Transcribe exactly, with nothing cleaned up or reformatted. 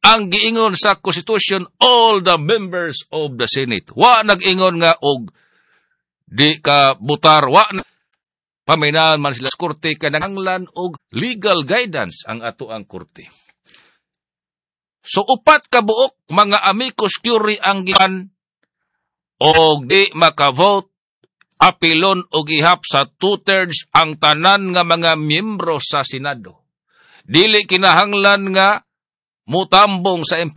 ang giingon sa Constitution, all the members of the Senate. Wa nag-ingon nga og di ka butar, wa na paminahan man sila sa korte, kananglan og legal guidance ang ato ang korte. So upat ka buok mga amicus curiae ang gikan og di makavote, apilon og ihap sa two-thirds ang tanan nga mga miyembro sa Senado. Dili kinahanglan nga mutambong sa